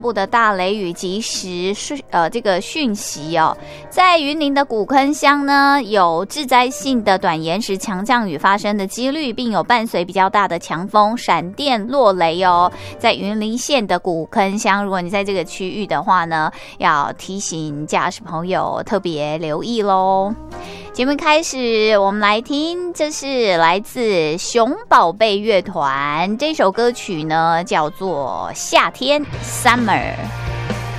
部的大雷雨及时这个讯息哦，在云林的古坑乡呢，有致灾性的短延时强降雨发生的几率，并有伴随比较大的强风、闪电、落雷哦。在云林县的古坑乡，如果你在这个区域的话呢，要提醒驾驶朋友特别留意咯。节目开始，我们来听，这是来自熊宝贝乐团，这首歌曲呢叫做《夏天》（Summer）。